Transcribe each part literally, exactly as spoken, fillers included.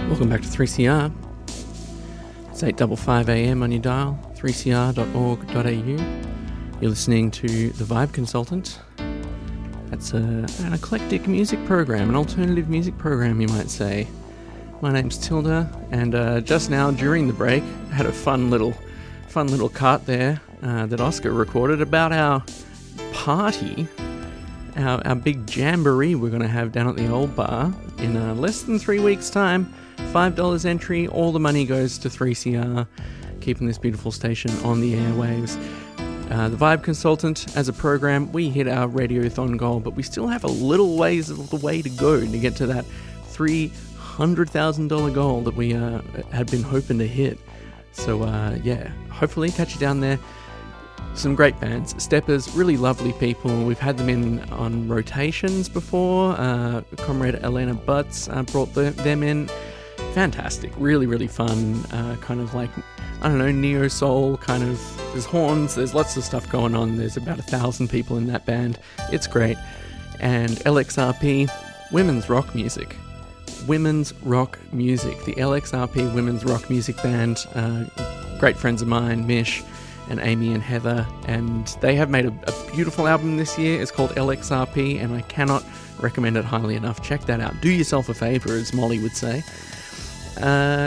Welcome back to three C R. It's eight fifty-five a m on your dial, three c r dot org dot a u. You're listening to The Vibe Consultant. That's a, an eclectic music program, an alternative music program, you might say. My name's Tilda, and uh, just now, during the break, I had a fun little, fun little cut there uh, that Oscar recorded about our party, our, our big jamboree we're going to have down at the old bar in uh, less than three weeks' time. five dollars entry, all the money goes to three C R, keeping this beautiful station on the airwaves. Uh, the Vibe Consultant, as a program, we hit our Radiothon goal, but we still have a little ways of the way to go to get to that three hundred thousand dollars goal that we uh, had been hoping to hit. So, uh, yeah, hopefully catch you down there. Some great bands. Steppers, really lovely people. We've had them in on rotations before. Uh, Comrade Elena Butts uh, brought the, them in. Fantastic, really, really fun, uh, kind of like, I don't know, neo-soul, kind of, there's horns, there's lots of stuff going on, there's about a thousand people in that band, it's great. And L X R P, women's rock music. Women's rock music, the L X R P Women's Rock Music Band, uh, great friends of mine, Mish and Amy and Heather, and they have made a, a beautiful album this year. It's called L X R P, and I cannot recommend it highly enough. Check that out. Do yourself a favour, as Molly would say. Uh,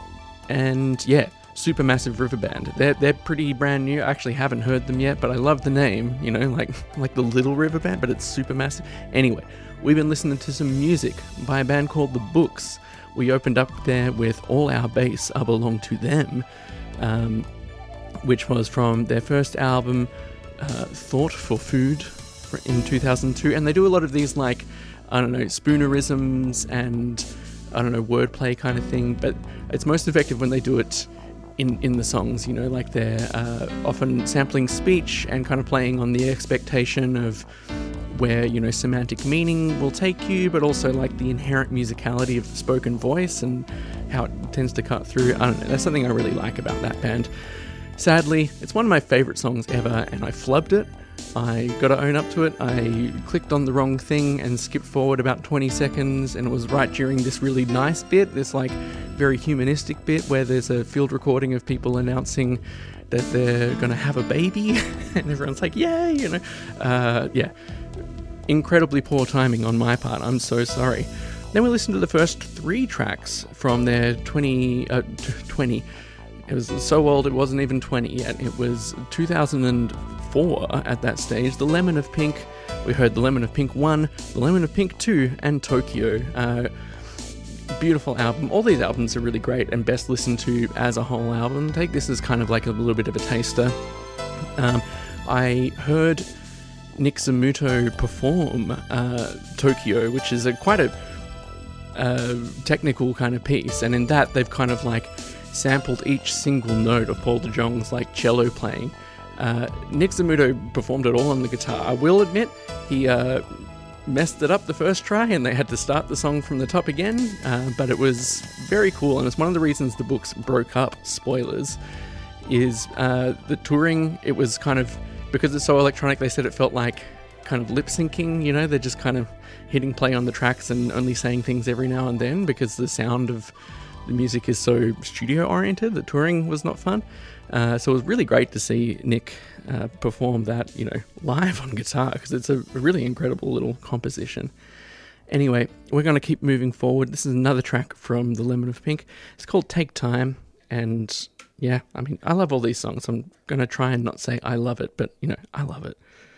and yeah, Supermassive River Band. They're they're pretty brand new. I actually haven't heard them yet, but I love the name. You know, like like the Little River Band, but it's Supermassive. Anyway, we've been listening to some music by a band called The Books. We opened up there with All Our Bass I Belong to Them, um, which was from their first album, uh, Thought for Food, in two thousand two. And they do a lot of these, like, I don't know, spoonerisms and, I don't know, wordplay kind of thing, but it's most effective when they do it in, in the songs, you know, like they're uh, often sampling speech and kind of playing on the expectation of where, you know, semantic meaning will take you, but also like the inherent musicality of the spoken voice and how it tends to cut through. I don't know, that's something I really like about that band. Sadly, it's one of my favourite songs ever, and I flubbed it. I gotta own up to it. I clicked on the wrong thing and skipped forward about twenty seconds, and it was right during this really nice bit, this like very humanistic bit where there's a field recording of people announcing that they're gonna have a baby, and everyone's like, yay, you know. Uh, yeah, incredibly poor timing on my part. I'm so sorry. Then we listened to the first three tracks from their twenty, uh, twenty. It was so old it wasn't even twenty yet. It was two thousand four at that stage. The Lemon of Pink. We heard The Lemon of Pink one, The Lemon of Pink two, and Tokyo. Uh, beautiful album. All these albums are really great and best listened to as a whole album. Take this as kind of like a little bit of a taster. Um, I heard Nick Zamuto perform uh, Tokyo, which is a quite a uh, technical kind of piece, and in that they've kind of like sampled each single note of Paul de Jong's like cello playing. Uh, Nick Zamuto performed it all on the guitar. I will admit, he uh, messed it up the first try and they had to start the song from the top again, uh, but it was very cool, and it's one of the reasons the Books broke up, spoilers, is uh, the touring. It was kind of, because it's so electronic, they said it felt like kind of lip syncing, you know, they're just kind of hitting play on the tracks and only saying things every now and then because the sound of the music is so studio oriented. The touring was not fun. Uh, so it was really great to see Nick uh, perform that, you know, live on guitar, because it's a really incredible little composition. Anyway, we're going to keep moving forward. This is another track from The Lemon of Pink. It's called Take Time. And yeah, I mean, I love all these songs. I'm going to try and not say I love it, but, you know, I love it.